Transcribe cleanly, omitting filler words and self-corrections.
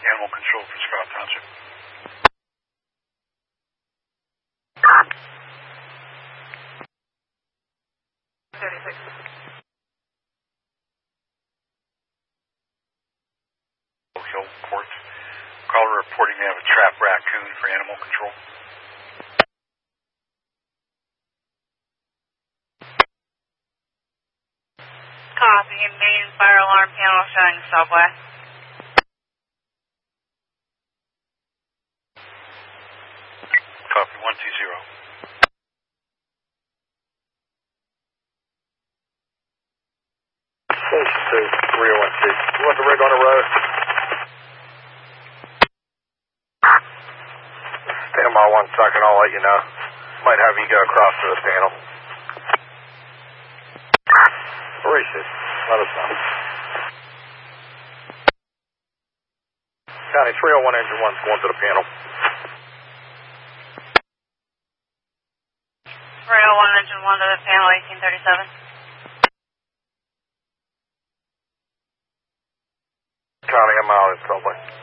Animal control for Scott Township. Hill Court. Caller reporting they have a trapped raccoon for animal control. Copy. Main fire alarm panel showing subway. Copy 120. Station 301C. You want the rig on the road? Stand by 1 second, I'll let you know. Might have you go across to the panel. Racist. Let us know. County 301 engine 1's going to the panel. 301 engine 1 to the panel, 1837. County, I'm out in Subway.